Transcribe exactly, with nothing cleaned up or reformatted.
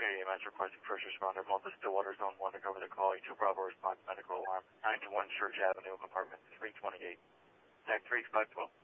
Community E M S requesting first responder, Malta Stillwater Zone one to cover the call. two Bravo response medical alarm. nine to one Church Avenue, apartment three twenty-eight. Tech three five twelve.